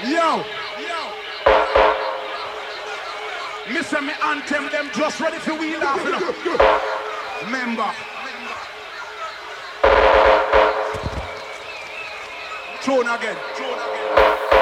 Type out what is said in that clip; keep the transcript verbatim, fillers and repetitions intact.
Yo. Me say me anthem them just ready for we laughing up. Remember. Tune again. Tune again.